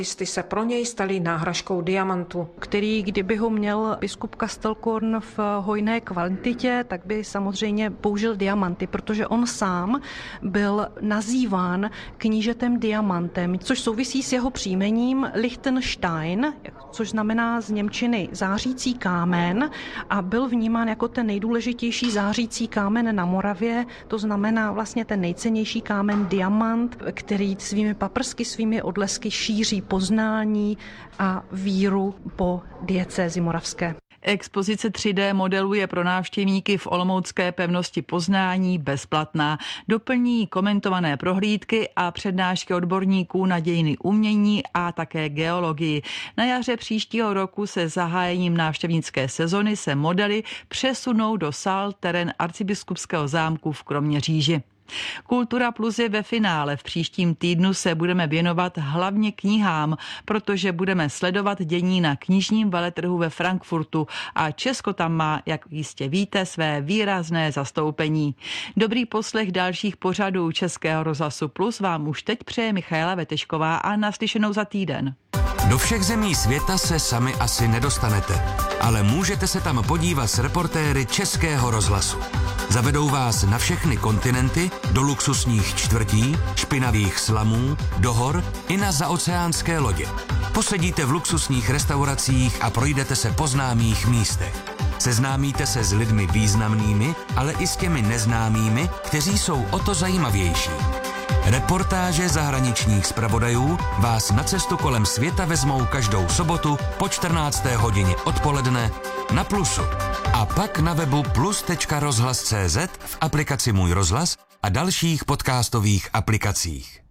Ty se pro něj staly náhražkou diamantu, který, kdyby ho měl biskup Kastelkorn v hojné kvantitě, tak by samozřejmě použil diamanty, protože on sám byl nazýván knížetem diamantem, což souvisí s jeho příjmením Lichtenstein, což znamená z němčiny zářící kámen, a byl vnímán jako ten nejdůležitější zářící kámen na Moravě, to znamená vlastně ten nejcennější kámen diamant, který svými paprsky, svými odlesky šíří poznání a víru po diecézi moravské. Expozice 3D modelů je pro návštěvníky v olomoucké pevnosti Poznání bezplatná. Doplní komentované prohlídky a přednášky odborníků na dějiny umění a také geologii. Na jaře příštího roku se zahájením návštěvnické sezony se modely přesunou do sál terén arcibiskupského zámku v Kroměříži. Kultura Plus je ve finále. V příštím týdnu se budeme věnovat hlavně knihám, protože budeme sledovat dění na knižním veletrhu ve Frankfurtu a Česko tam má, jak jistě víte, své výrazné zastoupení. Dobrý poslech dalších pořadů Českého rozhlasu Plus vám už teď přeje Michaela Vetešková a naslyšenou za týden. Do všech zemí světa se sami asi nedostanete, ale můžete se tam podívat s reportéry Českého rozhlasu. Zavedou vás na všechny kontinenty, do luxusních čtvrtí, špinavých slamů, do hor i na zaoceánské lodě. Posedíte v luxusních restauracích a projdete se po známých místech. Seznámíte se s lidmi významnými, ale i s těmi neznámými, kteří jsou o to zajímavější. Reportáže zahraničních zpravodajů vás na cestu kolem světa vezmou každou sobotu po 14. hodině odpoledne na Plusu. A pak na webu plus.rozhlas.cz, v aplikaci Můj rozhlas a dalších podcastových aplikacích.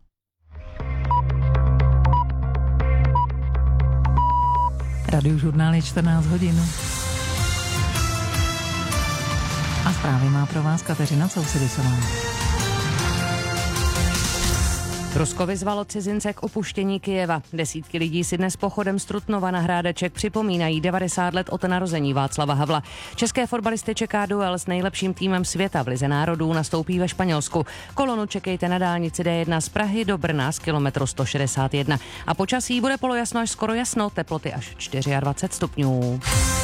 Radiožurnál je 14 hodin. A zprávy má pro vás Kateřina Sousedisová. Rusko vyzvalo cizince k opuštění Kyjeva. Desítky lidí si dnes pochodem z Trutnova na Hrádeček připomínají 90 let od narození Václava Havla. České fotbalisty čeká duel s nejlepším týmem světa v Lize národů, nastoupí ve Španělsku. Kolonu čekejte na dálnici D1 z Prahy do Brna z kilometru 161. A počasí bude polojasno až skoro jasno, teploty až 24 stupňů.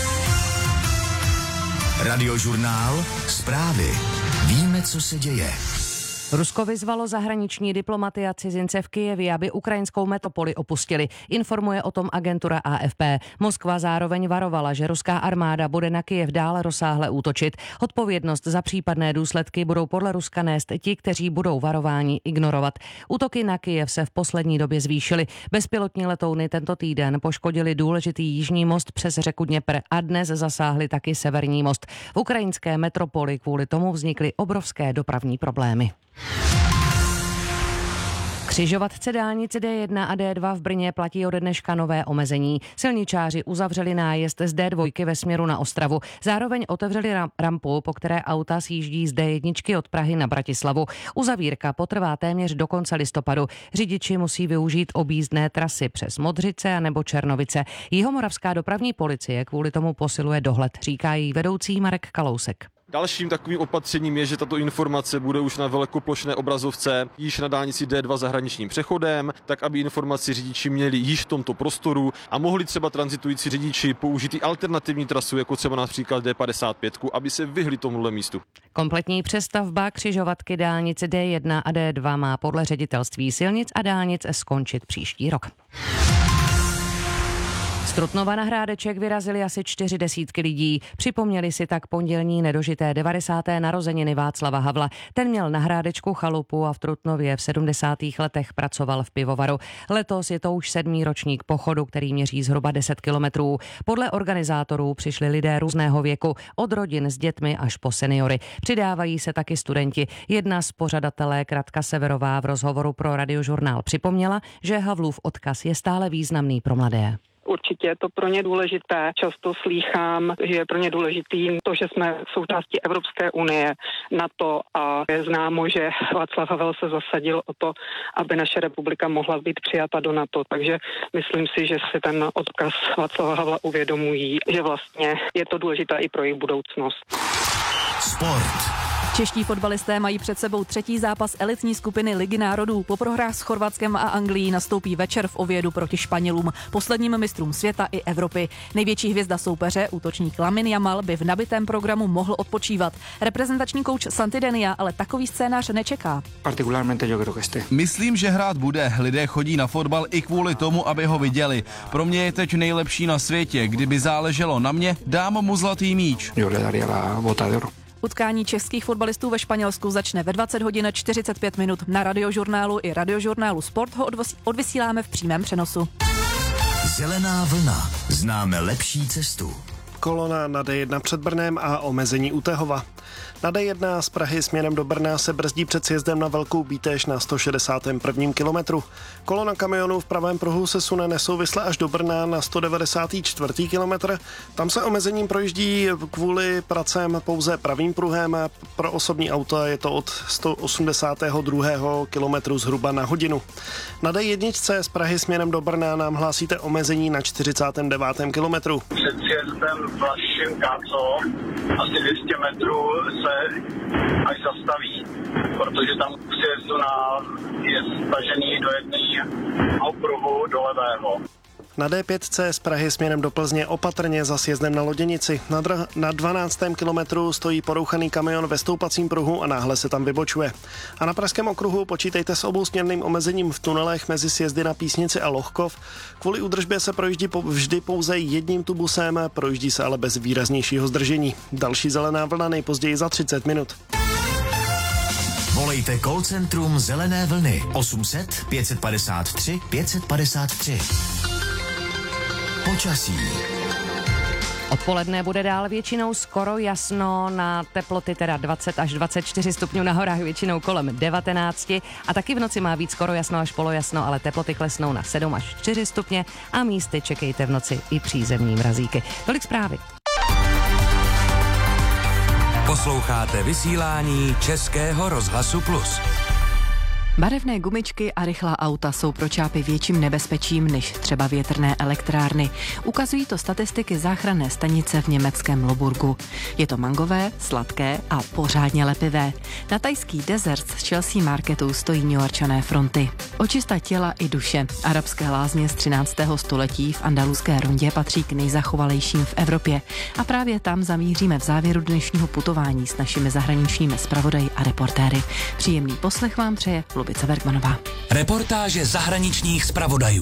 Radiožurnál, zprávy. Víme, co se děje. Rusko vyzvalo zahraniční diplomaty a cizince v Kyjevě, aby ukrajinskou metropoli opustili. Informuje o tom agentura AFP. Moskva zároveň varovala, že ruská armáda bude na Kyjev dále rozsáhle útočit. Odpovědnost za případné důsledky budou podle Ruska nést ti, kteří budou varování ignorovat. Útoky na Kyjev se v poslední době zvýšily. Bezpilotní letouny tento týden poškodili důležitý jižní most přes řeku Dněpr a dnes zasáhly taky severní most. V ukrajinské metropoli kvůli tomu vznikly obrovské dopravní problémy. Křižovatce dálnice D1 a D2 v Brně platí ode dneška nové omezení. Silničáři uzavřeli nájezd z D2 ve směru na Ostravu. Zároveň otevřeli rampu, po které auta sjíždí z D1 od Prahy na Bratislavu. Uzavírka potrvá téměř do konce listopadu. Řidiči musí využít objízdné trasy přes Modřice nebo Černovice. Jihomoravská dopravní policie kvůli tomu posiluje dohled, říká její vedoucí Marek Kalousek. Dalším takovým opatřením je, že tato informace bude už na velkoplošné obrazovce již na dálnici D2 zahraničním přechodem, tak aby informaci řidiči měli již v tomto prostoru a mohli třeba tranzitující řidiči použít i alternativní trasu, jako třeba například D55, aby se vyhli tomuhle místu. Kompletní přestavba křižovatky dálnice D1 a D2 má podle ředitelství silnic a dálnic skončit příští rok. Z Trutnova na Hrádeček vyrazili asi 40 lidí. Připomněli si tak pondělní nedožité 90. narozeniny Václava Havla. Ten měl na Hrádečku chalupu a v Trutnově v 70. letech pracoval v pivovaru. Letos je to už 7. ročník pochodu, který měří zhruba 10 kilometrů. Podle organizátorů přišli lidé různého věku, od rodin s dětmi až po seniory. Přidávají se taky studenti. Jedna z pořadatelek Radka Severová v rozhovoru pro Radiožurnál připomněla, že Havlův odkaz je stále významný pro mladé. Určitě je to pro ně důležité. Často slýchám, že je pro ně důležitý to, že jsme součástí Evropské unie, NATO a je známo, že Václav Havel se zasadil o to, aby naše republika mohla být přijata do NATO. Takže myslím si, že si ten odkaz Václava Havla uvědomují, že vlastně je to důležité i pro jejich budoucnost. Sport. Čeští fotbalisté mají před sebou třetí zápas elitní skupiny Ligy národů. Po prohrách s Chorvatskem a Anglií nastoupí večer v Ovědu proti Španělům, posledním mistrům světa i Evropy. Největší hvězda soupeře, útočník Lamine Yamal, by v nabitém programu mohl odpočívat. Reprezentační kouč Santi Denia ale takový scénář nečeká. Myslím, že hrát bude. Lidé chodí na fotbal i kvůli tomu, aby ho viděli. Pro mě je teď nejlepší na světě. Kdyby záleželo na mě, dám mu zlatý míč. Utkání českých fotbalistů ve Španělsku začne ve 20 hodin 45 minut. Na Radiožurnálu i Radiožurnálu Sport ho odvysíláme v přímém přenosu. Zelená vlna. Známe lepší cestu. Kolona na D1 před Brnem a omezení u Tehova. Na D1 z Prahy směrem do Brna se brzdí před sjezdem na Velkou Bítež na 161. kilometru. Kolona kamionů v pravém pruhu se sune nesouvisle až do Brna na 194. kilometr. Tam se omezením projíždí kvůli pracem pouze pravým pruhem. Pro osobní auta je to od 182. kilometru zhruba na hodinu. Na D1 z Prahy směrem do Brna nám hlásíte omezení na 49. kilometru. Před sjezdem Vlašim Káco asi 200 metrů se až zastaví, protože tam k sjezdu je stažený do jedného pruhu do levého. Na D5 z Prahy směrem do Plzně opatrně za sjezdem na Loděnici. Na 12. kilometru stojí porouchaný kamion ve stoupacím pruhu a náhle se tam vybočuje. A na pražském okruhu počítejte s obousměrným omezením v tunelech mezi sjezdy na Písnici a Lohkov. Kvůli údržbě se projíždí vždy pouze jedním tubusem, projíždí se ale bez výraznějšího zdržení. Další zelená vlna nejpozději za 30 minut. Volejte call centrum Zelené vlny 800 553 553. Počasí. Odpoledne bude dál většinou skoro jasno, na teploty teda 20 až 24 stupňů, na horách většinou kolem 19 a taky v noci má víc skoro jasno až polojasno, ale teploty klesnou na 7 až 4 stupně a místy čekejte v noci i přízemní mrazíky. Tolik zprávy. Posloucháte vysílání Českého rozhlasu Plus. Barevné gumičky a rychlá auta jsou pro čápy větším nebezpečím než třeba větrné elektrárny. Ukazují to statistiky záchranné stanice v německém Loburgu. Je to mangové, sladké a pořádně lepivé. Na tajský Desert z Chelsea Marketu stojí Newyorčané fronty. Očista těla i duše. Arabské lázně z 13. století v Andaluské rondě patří k nejzachovalejším v Evropě. A právě tam zamíříme v závěru dnešního putování s našimi zahraničními zpravodaji a reportéry. Příjemný poslech vám přeje Lubice Bergmanová. Reportáže zahraničních zpravodajů.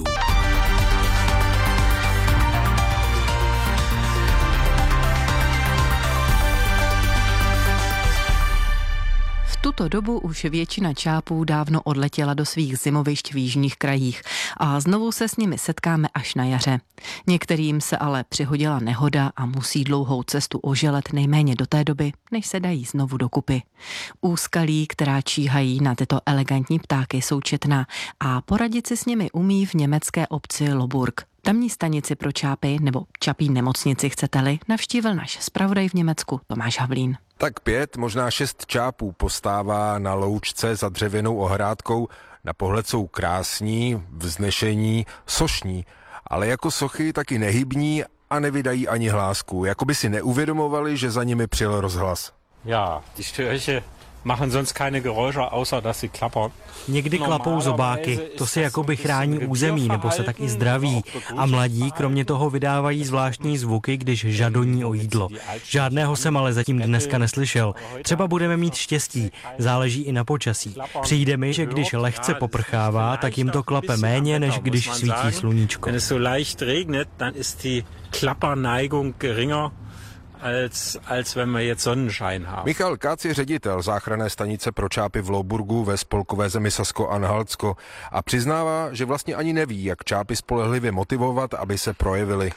V tuto dobu už většina čápů dávno odletěla do svých zimovišť v jižních krajích a znovu se s nimi setkáme až na jaře. Některým se ale přihodila nehoda a musí dlouhou cestu oželet nejméně do té doby, než se dají znovu dokupy. Úskalí, která číhají na tyto elegantní ptáky, jsou četná a poradit si s nimi umí v německé obci Loburg. Tamní stanici pro čápy, nebo čapí nemocnici chcete-li, navštívil náš zpravodaj v Německu Tomáš Havlín. Tak 5, možná 6 čápů postává na loučce za dřevěnou ohrádkou. Na pohled jsou krásní, vznešení, sošní, ale jako sochy taky nehybní a nevydají ani hlásku. Jako by si neuvědomovali, že za nimi přijel rozhlas. Ja, die Störche machen sonst keine Geräusche, außer dass sie klappern. Někdy klapou zobáky, to si jakoby chrání území, nebo se tak i zdraví. A mladí kromě toho vydávají zvláštní zvuky, když žadoní o jídlo. Žádného jsem ale zatím dneska neslyšel. Třeba budeme mít štěstí, záleží i na počasí. Přijde mi, že když lehce poprchává, tak jim to klape méně, než když svítí sluníčko. Wenn es so leicht regnet, dann ist die Klapperneigung geringer, als wenn wir jetzt Sonnenschein haben. Michal Kac je ředitel záchranné stanice pro čápy v Louburgu ve spolkové zemi Sasko-Anhaltsko a přiznává, že vlastně ani neví, jak čápy spolehlivě motivovat, aby se projevily.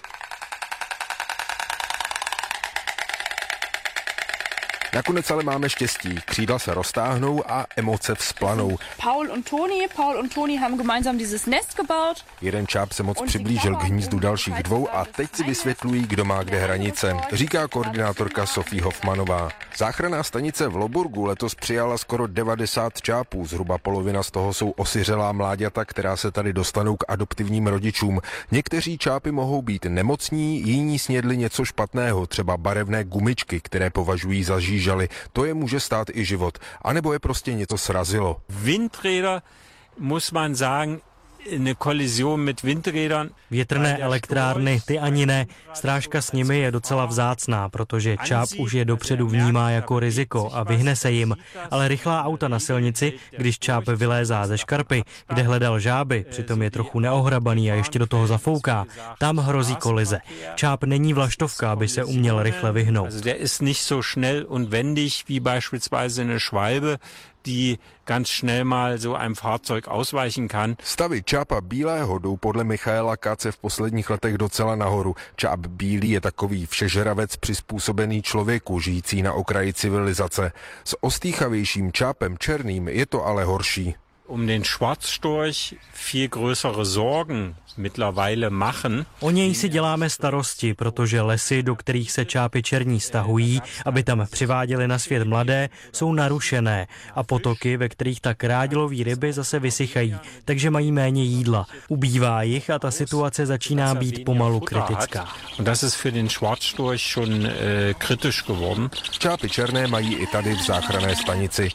Nakonec ale máme štěstí. Křídla se roztáhnou a emoce vzplanou. Paul und Toni haben gemeinsam dieses Nest gebaut. Jeden čáp se moc přiblížil k hnízdu dalších dvou a teď si vysvětlují, kdo má kde hranice, říká koordinátorka Sofie Hofmanová. Záchranná stanice v Loburgu letos přijala skoro 90 čápů, zhruba polovina z toho jsou osiřelá mláďata, která se tady dostanou k adoptivním rodičům. Někteří čápy mohou být nemocní, jiní snědli něco špatného, třeba barevné gumičky, které považují za žížavé. ukřížali. To je může stát i život. A nebo je prostě něco srazilo. Windräder, muss man sagen, eine Kollision mit Windrädern. Větrné elektrárny, ty ani ne. Strážka s nimi je docela vzácná, protože čáp už je dopředu vnímá jako riziko a vyhne se jim. Ale rychlá auta na silnici, když čáp vylézá ze škarpy, kde hledal žáby, přitom je trochu neohrabaný a ještě do toho zafouká, tam hrozí kolize. Čáp není vlaštovka, aby se uměl rychle vyhnout. Der ist nicht so schnell und wendig wie beispielsweise eine Schwalbe, die ganz schnell mal so einem Fahrzeug ausweichen kann. Stavy čápa bílého jdou podle Michaela Katze v posledních letech docela nahoru. Čáp bílý je takový všežravec přizpůsobený člověku, žijící na okraji civilizace. S ostýchavějším čápem černým je to ale horší. Den Schwarzstorch viel größere Sorgen mittlerweile machen. O něj si děláme starosti, protože lesy, do kterých se čápy černí stahují, aby tam přiváděly na svět mladé, jsou narušené a potoky, ve kterých tak rádi loví ryby, zase vysychají, takže mají méně jídla. Ubývá jich a ta situace začíná být pomalu kritická. Das ist für den Schwarzstorch schon kritisch geworden. Čápy černé mají i tady v záchranné stanici.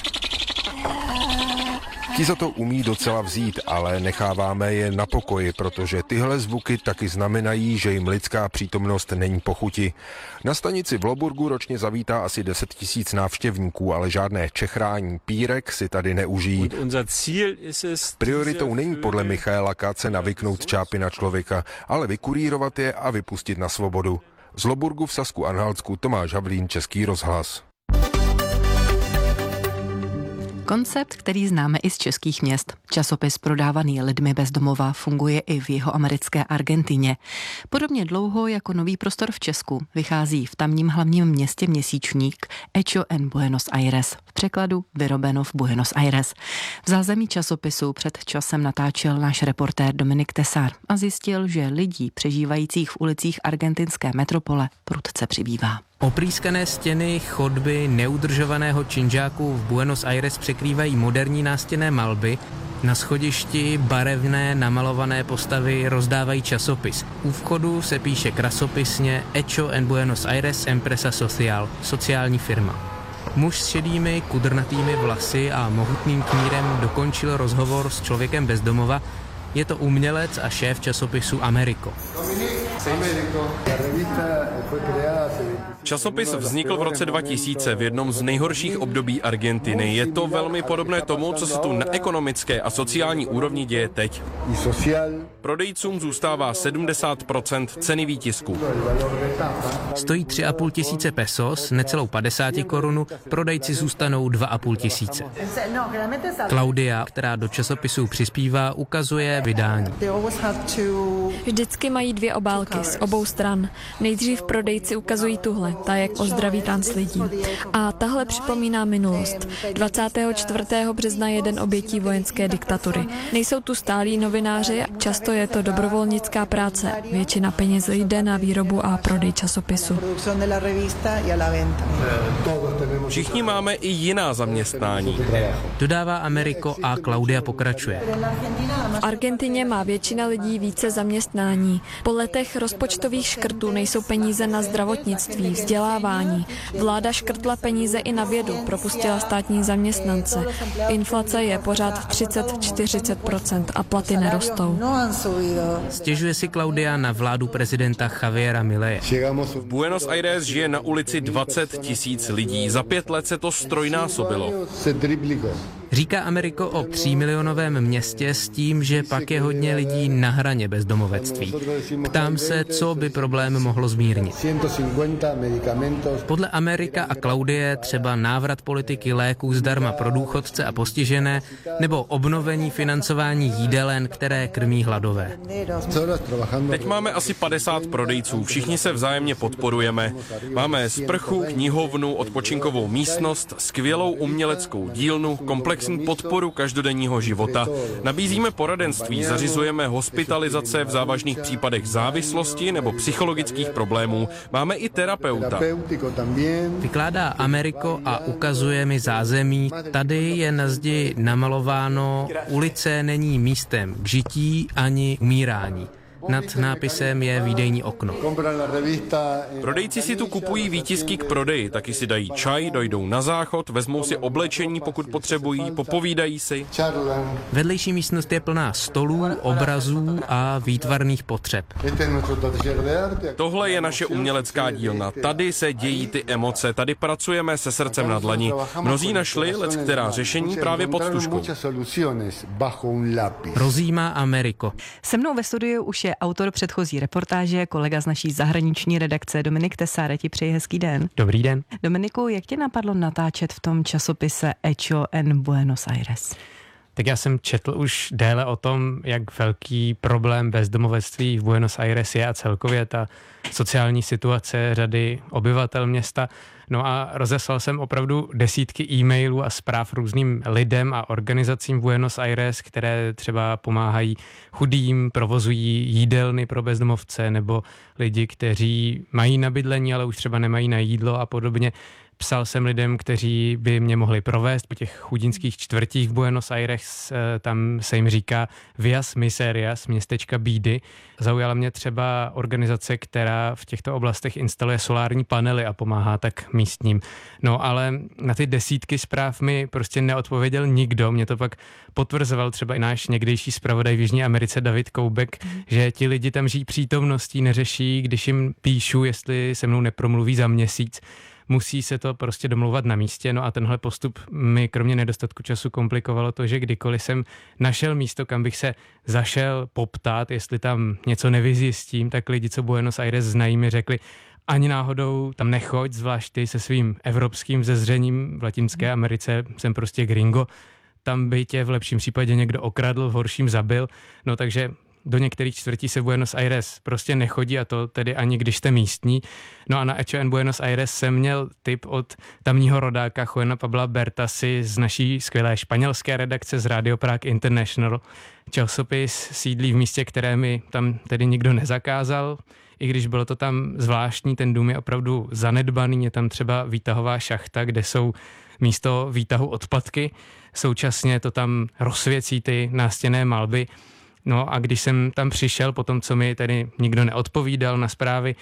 Ti za to umí docela vzít, ale necháváme je na pokoji, protože tyhle zvuky taky znamenají, že jim lidská přítomnost není po chuti. Na stanici v Loburgu ročně zavítá asi 10 000 návštěvníků, ale žádné čechrání pírek si tady neužijí. Prioritou není podle Michaela Katze navyknout čápy na člověka, ale vykurírovat je a vypustit na svobodu. Z Loburgu v Sasku-Anhaltsku Tomáš Havlín, Český rozhlas. Koncept, který známe i z českých měst. Časopis prodávaný lidmi bez domova funguje i v jihoamerické Argentině. Podobně dlouho jako Nový prostor v Česku vychází v tamním hlavním městě měsíčník Hecho en Buenos Aires. V překladu vyrobeno v Buenos Aires. V zázemí časopisu před časem natáčel náš reportér Dominik Tesar a zjistil, že lidí přežívajících v ulicích argentinské metropole prudce přibývá. Oprýskané stěny, chodby neudržovaného činžáku v Buenos Aires překrývají moderní nástěnné malby. Na schodišti barevné namalované postavy rozdávají časopis. U vchodu se píše krasopisně Hecho en Buenos Aires Empresa Social, sociální firma. Muž s šedými, kudrnatými vlasy a mohutným knírem dokončil rozhovor s člověkem bez domova. Je to umělec a šéf časopisu Americo. Časopis vznikl v roce 2000 v jednom z nejhorších období Argentiny. Je to velmi podobné tomu, co se tu na ekonomické a sociální úrovni děje teď. Prodejcům zůstává 70% ceny výtisku. Stojí 3,5 tisíce pesos, necelou 50 korunu, prodejci zůstanou 2,5 tisíce. Claudia, která do časopisu přispívá, ukazuje vydání. Vždycky mají 2 obálky z obou stran. Nejdřív prodejci ukazují tuhle, ta jak ozdraví tanc lidí. A tahle připomíná minulost. 24. března jeden obětí vojenské diktatury. Nejsou tu stálí novináři, často je to dobrovolnická práce. Většina peněz jde na výrobu a prodej časopisu. Všichni máme i jiná zaměstnání. Dodává Americo a Claudia pokračuje. V Argentině má většina lidí více zaměstnání. Po letech rozpočtových škrtů nejsou peníze na zdravotnictví, vzdělávání. Vláda škrtla peníze i na vědu, propustila státní zaměstnance. Inflace je pořád v 30-40% a platy nerostou. Stěžuje si Claudia na vládu prezidenta Javiera Mileje. V Buenos Aires žije na ulici 20 000 lidí. Za 5 let se to strojnásobilo. Říká Americo o 3milionovém městě s tím, že pak je hodně lidí na hraně bezdomovectví. Ptám se, co by problém mohlo zmírnit. Podle Amerika a Claudie třeba návrat politiky léků zdarma pro důchodce a postižené nebo obnovení financování jídelen, které krmí hladové. Teď máme asi 50 prodejců, všichni se vzájemně podporujeme. Máme sprchu, knihovnu, odpočinkovou místnost, skvělou uměleckou dílnu, komplexní podporu každodenního života. Nabízíme poradenství, zařizujeme hospitalizace v závažných případech závislosti nebo psychologických problémů. Máme i terapeuta. Vykládá Americo a ukazuje mi zázemí. Tady je na zdi namalováno: ulice není místem k žití ani umírání. Nad nápisem je výdejní okno. Prodejci si tu kupují výtisky k prodeji, taky si dají čaj, dojdou na záchod, vezmou si oblečení, pokud potřebují, popovídají si. Vedlejší místnost je plná stolů, obrazů a výtvarných potřeb. Tohle je naše umělecká dílna. Tady se dějí ty emoce, tady pracujeme se srdcem na dlani. Mnozí našli leckterá řešení právě pod tužkou. Rozjímá Ameriko. Se mnou ve studiu už je autor předchozí reportáže, kolega z naší zahraniční redakce Dominik Tesáre. Ti přeji hezký den. Dobrý den. Dominiku, jak tě napadlo natáčet v tom časopise Hecho en Buenos Aires? Tak já jsem četl už déle o tom, jak velký problém bezdomovectví v Buenos Aires je a celkově ta sociální situace řady obyvatel města. No a rozeslal jsem opravdu desítky e-mailů a zpráv různým lidem a organizacím v Buenos Aires, které třeba pomáhají chudým, provozují jídelny pro bezdomovce nebo lidi, kteří mají na bydlení, ale už třeba nemají na jídlo a podobně. Psal jsem lidem, kteří by mě mohli provést po těch chudinských čtvrtích v Buenos Aires, tam se jim říká Villas Miserias, městečka bídy. Zaujala mě třeba organizace, která v těchto oblastech instaluje solární panely a pomáhá tak místním. No ale na ty desítky zpráv mi prostě neodpověděl nikdo. Mě to pak potvrzoval třeba i náš někdejší zpravodaj v Jižní Americe David Koubek, že ti lidi tam žijí přítomností, neřeší, když jim píšu, jestli se mnou nepromluví za měsíc. Musí se to prostě domlouvat na místě, no a tenhle postup mi kromě nedostatku času komplikovalo to, že kdykoliv jsem našel místo, kam bych se zašel poptat, jestli tam něco nevyzjistím, tak lidi, co Buenos Aires znají, mi řekli, ani náhodou tam nechoď, zvlášť ty se svým evropským vzezřením v Latinské Americe, jsem prostě gringo, tam by tě v lepším případě někdo okradl, v horším zabil, no takže do některých čtvrtí se Buenos Aires prostě nechodí a to tedy ani když jste místní. No a na Hecho en Buenos Aires jsem měl tip od tamního rodáka Juana Pabla Bertasi z naší skvělé španělské redakce z Radio Prague International. Časopis sídlí v místě, které mi tam tedy nikdo nezakázal, i když bylo to tam zvláštní, ten dům je opravdu zanedbaný, je tam třeba výtahová šachta, kde jsou místo výtahu odpadky, současně to tam rozsvěcí ty nástěnné malby. No a když jsem tam přišel, po tom, co mi tady nikdo neodpovídal na zprávy,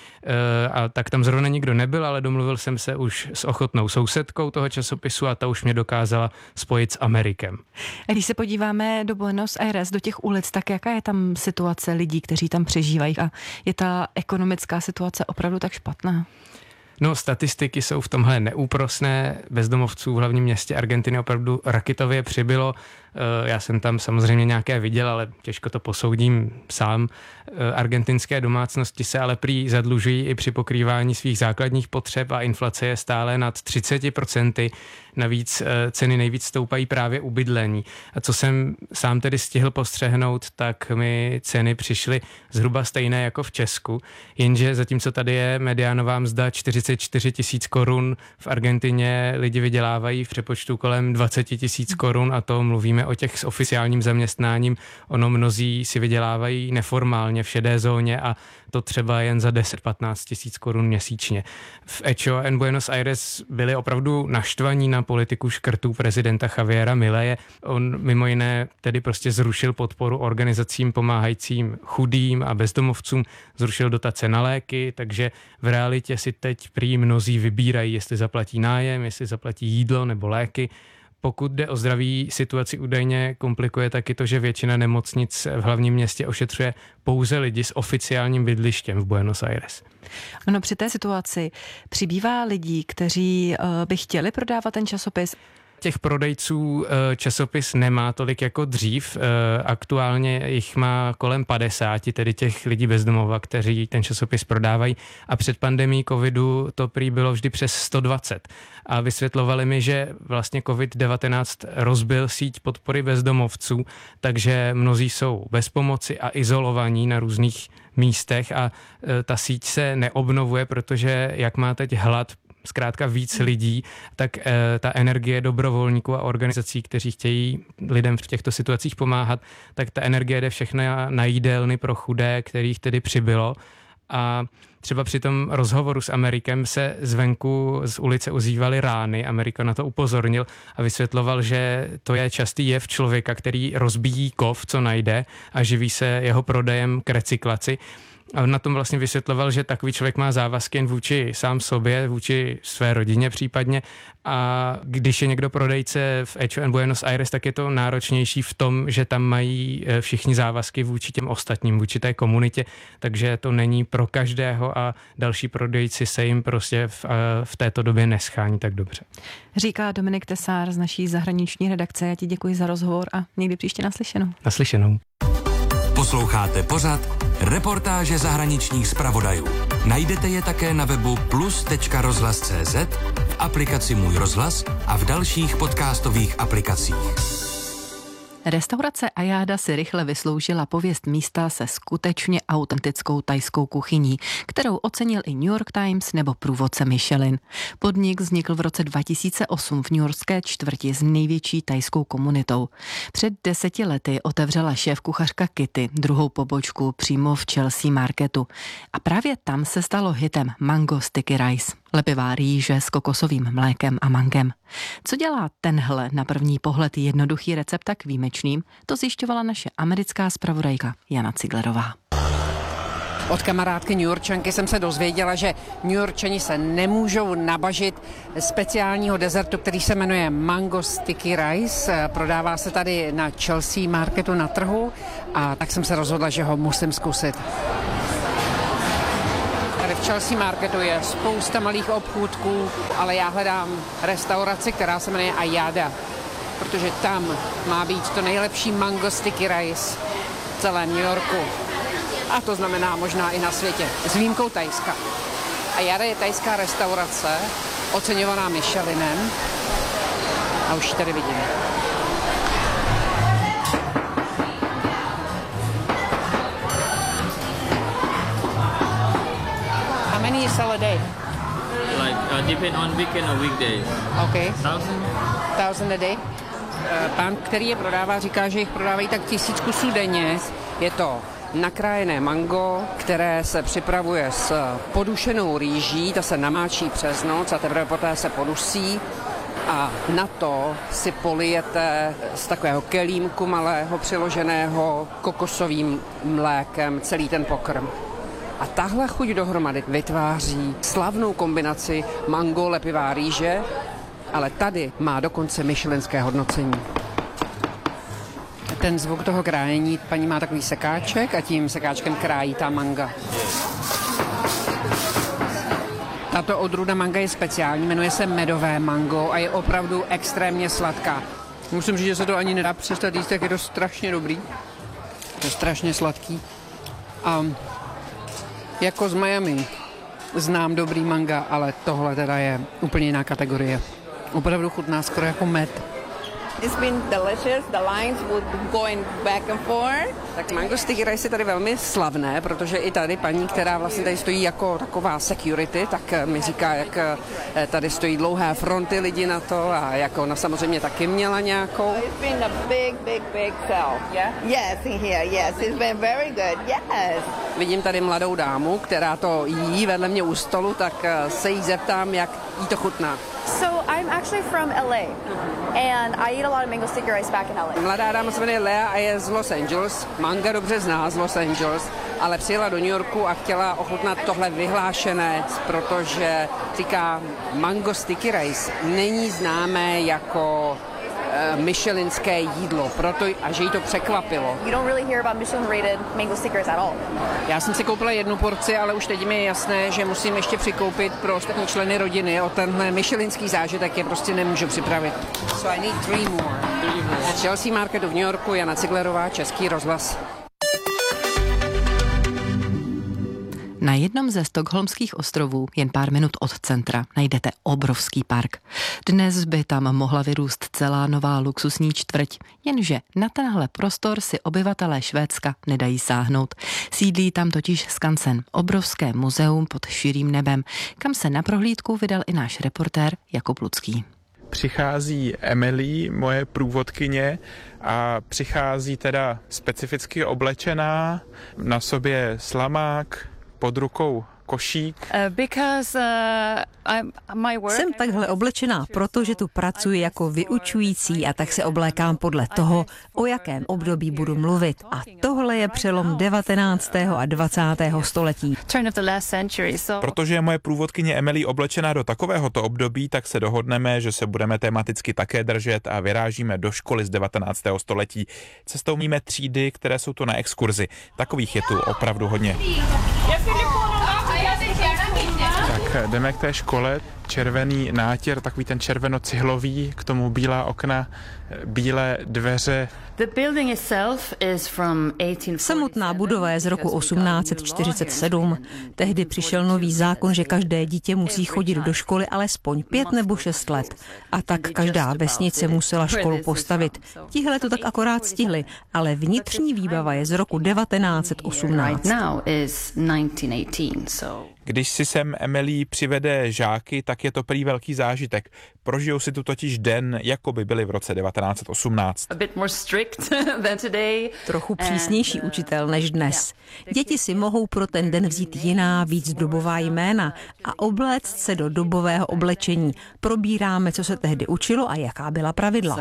a tak tam zrovna nikdo nebyl, ale domluvil jsem se už s ochotnou sousedkou toho časopisu a ta už mě dokázala spojit s Amerikem. Když se podíváme do Buenos Aires, do těch ulic, tak jaká je tam situace lidí, kteří tam přežívají a je ta ekonomická situace opravdu tak špatná? No, statistiky jsou v tomhle neúprosné. Bezdomovců v hlavním městě Argentiny opravdu raketově přibylo. Já jsem tam samozřejmě nějaké viděl, ale těžko to posoudím sám. Argentinské domácnosti se ale prý zadlužují i při pokrývání svých základních potřeb a inflace je stále nad 30%. Navíc ceny nejvíc stoupají právě u bydlení. A co jsem sám tedy stihl postřehnout, tak mi ceny přišly zhruba stejné jako v Česku, jenže zatímco tady je mediánová mzda 44 000 korun, v Argentině lidi vydělávají v přepočtu kolem 20 000 korun a to mluvíme o těch s oficiálním zaměstnáním. Ono mnozí si vydělávají neformálně v šedé zóně a to třeba jen za 10-15 000 korun měsíčně. V Hecho en Buenos Aires byli opravdu naštvaní na politiku škrtů prezidenta Javiera Mileje. On mimo jiné tedy prostě zrušil podporu organizacím pomáhajícím chudým a bezdomovcům, zrušil dotace na léky, takže v realitě si teď prý mnozí vybírají, jestli zaplatí nájem, jestli zaplatí jídlo nebo léky. Pokud jde o zdraví, situaci údajně komplikuje taky to, že většina nemocnic v hlavním městě ošetřuje pouze lidi s oficiálním bydlištěm v Buenos Aires. Ono při té situaci přibývá lidí, kteří by chtěli prodávat ten časopis. Těch prodejců časopis nemá tolik jako dřív. Aktuálně jich má kolem 50, tedy těch lidí bezdomova, kteří ten časopis prodávají. A před pandemií covidu to prý bylo vždy přes 120. A vysvětlovali mi, že vlastně COVID-19 rozbil síť podpory bezdomovců, takže mnozí jsou bez pomoci a izolovaní na různých místech a ta síť se neobnovuje, protože jak má teď hlad zkrátka víc lidí, tak ta energie dobrovolníků a organizací, kteří chtějí lidem v těchto situacích pomáhat, tak ta energie jde všechna na jídelny pro chudé, kterých tedy přibylo. a třeba při tom rozhovoru s Amerikem se zvenku z ulice ozývaly rány. Amerika na to upozornil a vysvětloval, že to je častý jev člověka, který rozbíjí kov, co najde a živí se jeho prodejem k recyklaci. A on na tom vlastně vysvětloval, že takový člověk má závazky jen vůči sám sobě, vůči své rodině případně. A když je někdo prodejce v H&M Buenos Aires, tak je to náročnější v tom, že tam mají všichni závazky vůči těm ostatním, vůči té komunitě, takže to není pro každého a další prodejci se jim prostě v této době neschání tak dobře. Říká Dominik Tesár z naší zahraniční redakce. Já ti děkuji za rozhovor a někdy příště naslyšenou. Naslyšenou. Posloucháte pořad Reportáže zahraničních zpravodajů. Najdete je také na webu plus.rozhlas.cz, v aplikaci Můj rozhlas a v dalších podcastových aplikacích. Restaurace Ayada si rychle vysloužila pověst místa se skutečně autentickou thajskou kuchyní, kterou ocenil i New York Times nebo průvodce Michelin. Podnik vznikl v roce 2008 v newyorské čtvrti s největší thajskou komunitou. Před 10 lety otevřela šéfkuchařka Kitty druhou pobočku přímo v Chelsea Marketu. A právě tam se stalo hitem Mango Sticky Rice. Lepivá rýže s kokosovým mlékem a mangem. Co dělá tenhle na první pohled jednoduchý recept tak výjimečným, to zjišťovala naše americká zpravodajka Jana Ciglerová. Od kamarádky Newyorčanky jsem se dozvěděla, že Newyorčani se nemůžou nabažit speciálního dezertu, který se jmenuje Mango Sticky Rice. Prodává se tady na Chelsea Marketu na trhu a tak jsem se rozhodla, že ho musím zkusit. Tady v Chelsea Marketu je spousta malých obchůdků, ale já hledám restauraci, která se jmenuje Ayada, protože tam má být to nejlepší mango sticky rice v celém New Yorku. A to znamená možná i na světě, s výjimkou Thajska. Ayada je thajská restaurace, oceňovaná Michelinem. A už ji tady vidím. How many you sell a day? Like depend on weekend or weekdays. Okay. 1,000 a day. Pán, který je prodává, říká, že jich prodávají tak 1000 kusů denně. Je to nakrájené mango, které se připravuje s podušenou rýží, ta se namáčí přes noc a teprve poté se podusí. A na to si polijete z takového kelímku malého přiloženého kokosovým mlékem celý ten pokrm. A tahle chuť dohromady vytváří slavnou kombinaci mango, lepivá rýže, ale tady má dokonce michelinské hodnocení. Ten zvuk toho krájení, paní má takový sekáček a tím sekáčkem krájí ta manga. Tato odrůda manga je speciální, jmenuje se medové mango a je opravdu extrémně sladká. Musím říct, že se to ani nedá přestat jíst, tak je to strašně dobrý. Je strašně sladký. A jako z Miami znám dobrý manga, ale tohle teda je úplně jiná kategorie. Opravdu chutná skoro jako med. It's been delicious. The lines would going back and forth. Tak mango sticky rice je tady velmi slavné, protože i tady paní, která vlastně tady stojí jako taková security, tak mi říká, jak tady stojí dlouhé fronty lidí na to a jak ona samozřejmě taky měla nějakou. It's been a big sell. Yeah? Yes, in here. Yes, it's been very good. Yes. Vidím tady mladou dámu, která to jí vedle mě u stolu, tak se jí zeptám, jak jí to chutná. So I'm actually from LA and I eat a lot of mango sticky rice back in LA. Mladá dáma se jmenuje Lea a je z Los Angeles. Manga dobře zná z Los Angeles, ale přijela do New Yorku a chtěla ochutnat tohle vyhlášené, protože říká, mango sticky rice není známé jako michelinské jídlo, proto a že jí to překvapilo. You don't really hear about Michelin rated mango sticky rice at all. Já jsem si koupila 1 porci, ale už teď mi je jasné, že musím ještě přikoupit pro ostatní členy rodiny. O tenhle michelinský zážitek je prostě nemůžu připravit. So I need 3 more. Chelsea Marketu v New Yorku, Jana Ciglerová, Český rozhlas. Na jednom ze stockholmských ostrovů, jen pár minut od centra, najdete obrovský park. Dnes by tam mohla vyrůst celá nová luxusní čtvrť, jenže na tenhle prostor si obyvatelé Švédska nedají sáhnout. Sídlí tam totiž skansen, obrovské muzeum pod širým nebem, kam se na prohlídku vydal i náš reportér Jakub Lucký. Přichází Emily, moje průvodkyně, a přichází teda specificky oblečená, na sobě slamák, pod rukou košík. Jsem takhle oblečená, protože tu pracuji jako vyučující a tak se oblékám podle toho, o jakém období budu mluvit. A tohle je přelom 19. a 20. století. Protože je moje průvodkyně Emily oblečená do takovéhoto období, tak se dohodneme, že se budeme tematicky také držet a vyrážíme do školy z 19. století. Cestou míme třídy, které jsou tu na exkurzi. Takových je tu opravdu hodně. Tak jdeme k té škole, červený nátěr, takový ten červeno-cihlový, k tomu bílá okna, bílé dveře. Samotná budova je z roku 1847. Tehdy přišel nový zákon, že každé dítě musí chodit do školy alespoň 5 nebo 6 let. A tak každá vesnice musela školu postavit. Tihle to tak akorát stihli, ale vnitřní výbava je z roku 1918. Když si sem Emily přivede žáky, tak je to prý velký zážitek. Prožijou si tu totiž den, jako by byli v roce 1918. Trochu přísnější učitel než dnes. Děti si mohou pro ten den vzít jiná, víc dobová jména a obléct se do dobového oblečení. Probíráme, co se tehdy učilo a jaká byla pravidla.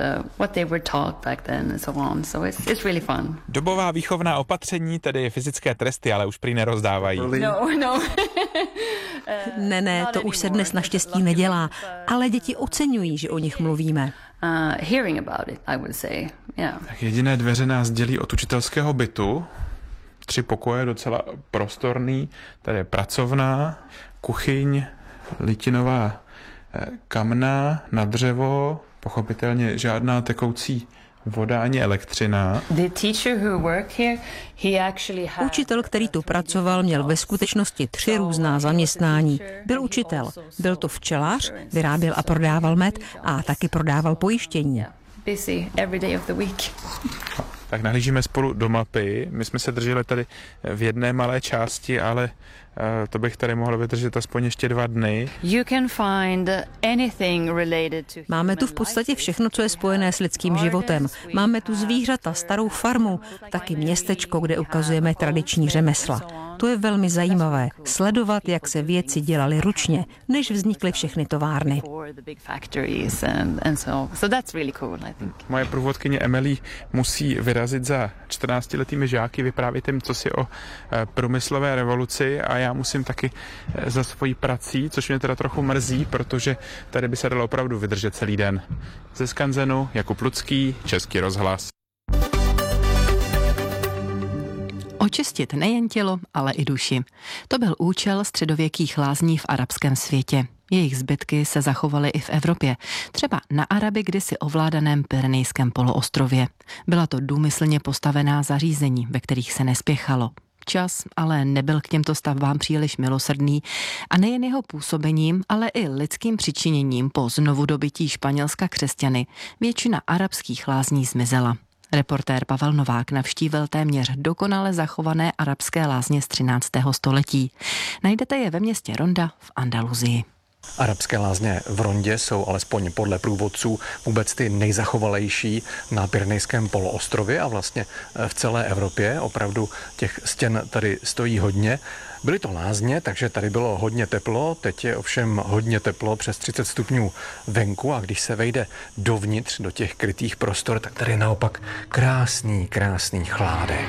Dobová výchovná opatření, tedy fyzické tresty, ale už prý nerozdávají. No. Ne, to už se dnes naštěstí nedělá, ale děti oceňují, že o nich mluvíme. Tak jediné dveře nás dělí od učitelského bytu. 3 pokoje, docela prostorný, tady je pracovná, kuchyň, litinová kamna na dřevo, pochopitelně žádná tekoucí voda ani elektřina. Učitel, který tu pracoval, měl ve skutečnosti 3 různá zaměstnání. Byl učitel, byl to včelař, vyráběl a prodával med a taky prodával pojištění. Tak nahlížíme spolu do mapy. My jsme se drželi tady v jedné malé části, ale to bych tady mohl vydržet aspoň ještě 2 dny. Máme tu v podstatě všechno, co je spojené s lidským životem. Máme tu zvířata, starou farmu, taky městečko, kde ukazujeme tradiční řemesla. To je velmi zajímavé, sledovat, jak se věci dělaly ručně, než vznikly všechny továrny. Moje průvodkyně Emily musí vyrazit za 14letými žáky, vyprávět jim cosi o průmyslové revoluci a já musím taky za svojí prací, což mě teda trochu mrzí, protože tady by se dalo opravdu vydržet celý den. Ze Skanzenu Jakub Lucký, Český rozhlas. Očistit nejen tělo, ale i duši. To byl účel středověkých lázní v arabském světě. Jejich zbytky se zachovaly i v Evropě, třeba na Araby kdysi ovládaném Pyrenejském poloostrově. Byla to důmyslně postavená zařízení, ve kterých se nespěchalo. Čas ale nebyl k těmto stavbám příliš milosrdný a nejen jeho působením, ale i lidským přičiněním po znovudobytí Španělska křesťany většina arabských lázní zmizela. Reportér Pavel Novák navštívil téměř dokonale zachované arabské lázně z 13. století. Najdete je ve městě Ronda v Andaluzii. Arabské lázně v Rondě jsou alespoň podle průvodců vůbec ty nejzachovalejší na Pyrenejském poloostrově a vlastně v celé Evropě. Opravdu těch stěn tady stojí hodně. Byly to lázně, takže tady bylo hodně teplo, teď je ovšem hodně teplo, přes 30 stupňů venku a když se vejde dovnitř do těch krytých prostor, tak tady je naopak krásný chládek.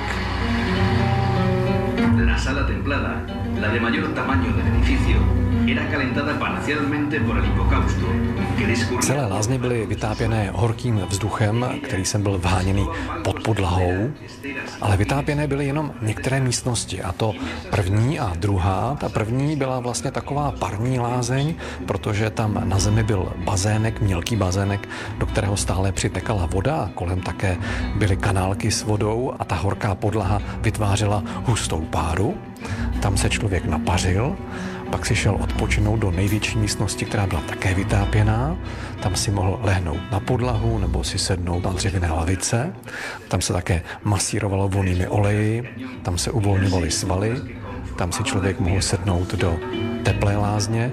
La sala templada, la de mayor tamaño del edificio, era calentada parcialmente por el hipocausto. Celé lázně byly vytápěné horkým vzduchem, který sem byl vháněný pod podlahou, ale vytápěné byly jenom některé místnosti, a to první a druhá. Ta první byla vlastně taková parní lázeň, protože tam na zemi byl bazének, mělký bazének, do kterého stále přitekala voda a kolem také byly kanálky s vodou a ta horká podlaha vytvářela hustou páru. Tam se člověk napařil, pak si šel odpočinout do největší místnosti, která byla také vytápěná. Tam si mohl lehnout na podlahu nebo si sednout na dřevěné lavice. Tam se také masírovalo volnými oleji, tam se uvolňovaly svaly, tam si člověk mohl sednout do teplé lázně.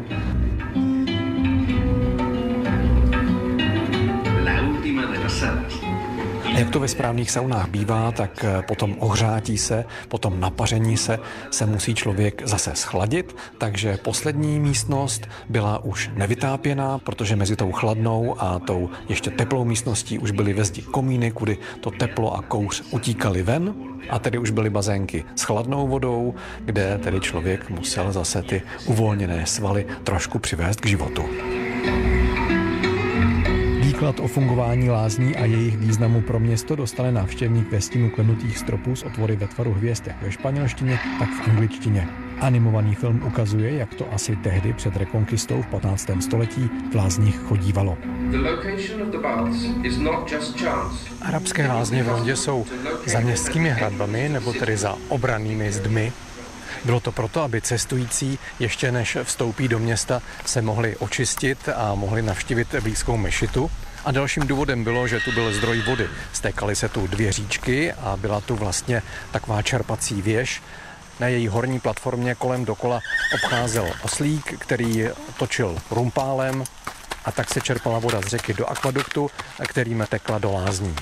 La última de las salas. A jak to ve správných saunách bývá, tak po tom ohřátí se, po tom napaření se musí člověk zase schladit, takže poslední místnost byla už nevytápěná, protože mezi tou chladnou a tou ještě teplou místností už byly ve zdi komíny, kudy to teplo a kouř utíkaly ven, a tedy už byly bazénky s chladnou vodou, kde tedy člověk musel zase ty uvolněné svaly trošku přivést k životu. Výklad o fungování lázní a jejich významu pro město dostane návštěvník ve stínu klenutých stropů s otvory ve tvaru hvězd jak ve španělštině, tak v angličtině. Animovaný film ukazuje, jak to asi tehdy před rekonkistou v 15. století v lázních chodívalo. Arabské lázně v Rondě jsou za městskými hradbami, nebo tedy za obrannými zdmi. Bylo to proto, aby cestující ještě než vstoupí do města se mohli očistit a mohli navštívit blízkou mešitu. A dalším důvodem bylo, že tu byl zdroj vody. Stékaly se tu 2 říčky a byla tu vlastně taková čerpací věž. Na její horní platformě kolem dokola obcházel oslík, který točil rumpálem, a tak se čerpala voda z řeky do akvaduktu, kterým tekla do lázní.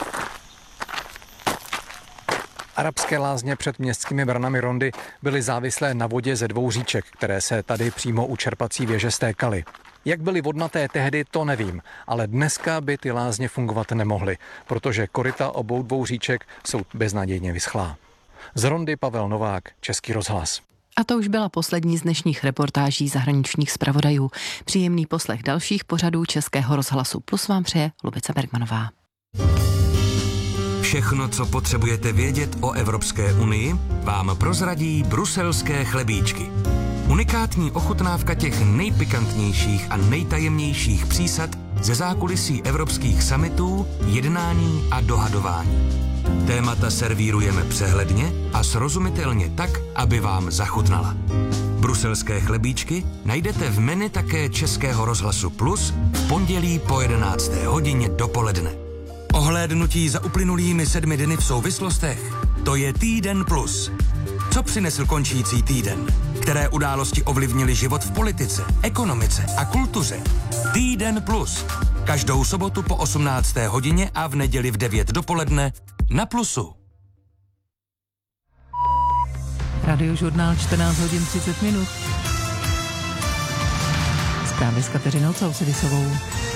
Arabské lázně před městskými branami Rondy byly závislé na vodě ze 2 říček, které se tady přímo u čerpací věže stékaly. Jak byly vodnaté tehdy, to nevím, ale dneska by ty lázně fungovat nemohly, protože koryta obou 2 říček jsou beznadějně vyschlá. Z Rondy Pavel Novák, Český rozhlas. A to už byla poslední z dnešních reportáží zahraničních zpravodajů. Příjemný poslech dalších pořadů Českého rozhlasu Plus vám přeje Lubice Bergmanová. Všechno, co potřebujete vědět o Evropské unii, vám prozradí bruselské chlebíčky. Unikátní ochutnávka těch nejpikantnějších a nejtajemnějších přísad ze zákulisí evropských summitů, jednání a dohadování. Témata servírujeme přehledně a srozumitelně tak, aby vám zachutnala. Bruselské chlebíčky najdete v menu také Českého rozhlasu Plus v pondělí po 11. hodině dopoledne. Ohlédnutí za uplynulými 7 dny v souvislostech, to je Týden Plus. Co přinesl končící týden? Které události ovlivnily život v politice, ekonomice a kultuře? Týden Plus. Každou sobotu po 18. hodině a v neděli v 9 dopoledne na Plusu. Radiožurnál 14 hodin 30 minut. Zprávy s Kateřinou Causedisovou.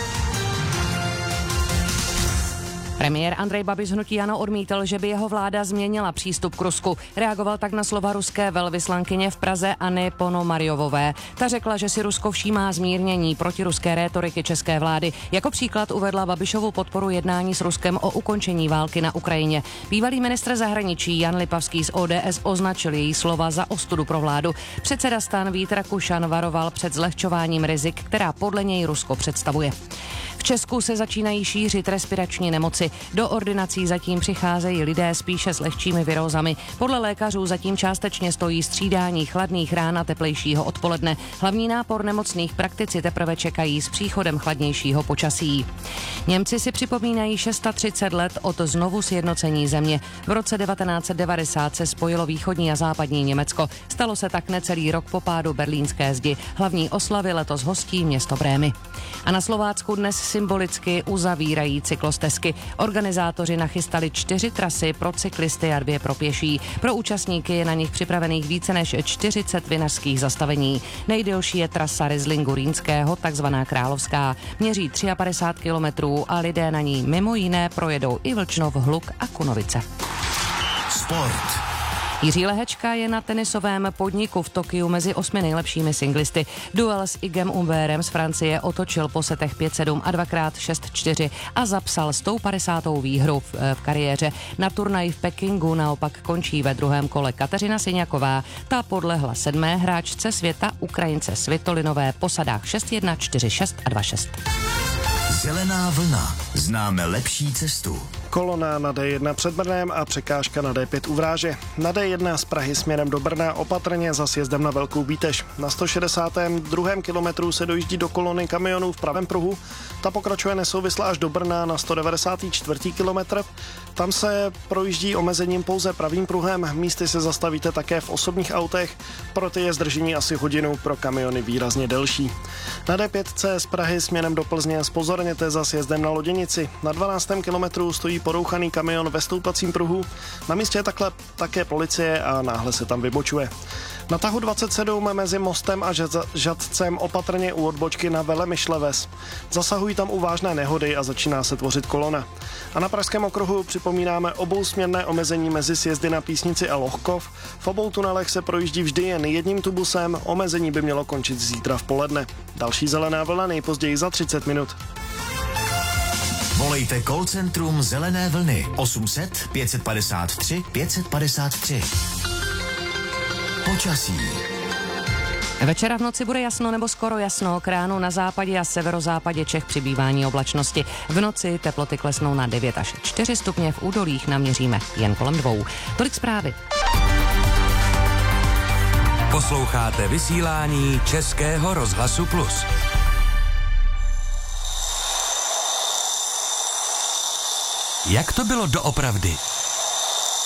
Premiér Andrej Babiš z hnutí ANO odmítl, že by jeho vláda změnila přístup k Rusku. Reagoval tak na slova ruské velvyslankyně v Praze Anny Ponomaryovové. Ta řekla, že si Rusko všímá zmírnění protiruské rétoriky české vlády. Jako příklad uvedla Babišovu podporu jednání s Ruskem o ukončení války na Ukrajině. Bývalý ministr zahraničí Jan Lipavský z ODS označil její slova za ostudu pro vládu. Předseda STAN Vít Rakušan varoval před zlehčováním rizik, která podle něj Rusko představuje. V Česku se začínají šířit respirační nemoci. Do ordinací zatím přicházejí lidé spíše s lehčími virózami. Podle lékařů zatím částečně stojí střídání chladných rán a teplejšího odpoledne. Hlavní nápor nemocných praktici teprve čekají s příchodem chladnějšího počasí. Němci si připomínají 630 let od znovu sjednocení země. V roce 1990 se spojilo východní a západní Německo. Stalo se tak necelý rok po pádu berlínské zdi. Hlavní oslavy letos hostí město Brémy. A na Slovácku dnes symbolicky uzavírají cyklostezky. Organizátoři nachystali 4 trasy pro cyklisty a 2 pro pěší. Pro účastníky je na nich připravených více než 40 vinařských zastavení. Nejdelší je trasa Rieslingu Rýnského, takzvaná Královská. Měří 53 kilometrů a lidé na ní mimo jiné projedou i Vlčnov, Hluk a Kunovice. Sport. Jiří Lehečka je na tenisovém podniku v Tokiu mezi 8 nejlepšími singlisty. Duel s Igem Umberem z Francie otočil po setech 5-7 a 2x6-4 a zapsal 150. výhru v kariéře. Na turnaji v Pekingu naopak končí ve druhém kole Kateřina Syňaková. Ta podlehla 7. hráčce světa Ukrajince Svitolinové po sadách 6-1, 4-6 a 2-6. Zelená vlna. Známe lepší cestu. Kolona na D1 před Brnem a překážka na D5 u Vráže. Na D1 z Prahy směrem do Brna opatrně za sjezdem na Velkou Bítež. Na 162. kilometru se dojíždí do kolony kamionů v pravém pruhu. Ta pokračuje nesouvisle až do Brna na 194. kilometr. Tam se projíždí omezením pouze pravým pruhem. Místy se zastavíte také v osobních autech. Pro ty je zdržení asi hodinu, pro kamiony výrazně delší. Na D5 z Prahy směrem do Plzně zpozorením opatrněte za sjezdem na Loděnici. Na 12. kilometru stojí porouchaný kamion ve stoupacím pruhu. Na místě je také policie a náhle se tam vybočuje. Na tahu 27 mezi Mostem a Žatcem opatrně u odbočky na Velemyšleves. Zasahují tam u vážné nehody a začíná se tvořit kolona. A na Pražském okruhu připomínáme obousměrné omezení mezi sjezdy na Písnici a Lohkov. V obou tunelech se projíždí vždy jen jedním tubusem, omezení by mělo končit zítra v poledne. Další zelená vlna nejpozději za 30 minut. Volejte call centrum Zelené vlny 800 553 553. Počasí. Večera v noci bude jasno nebo skoro jasno, k ránu na západě a severozápadě Čech přibývání oblačnosti. V noci teploty klesnou na 9 až 4 stupně, v údolích naměříme jen kolem 2. Tolik zprávy. Posloucháte vysílání Českého rozhlasu Plus. Jak to bylo doopravdy?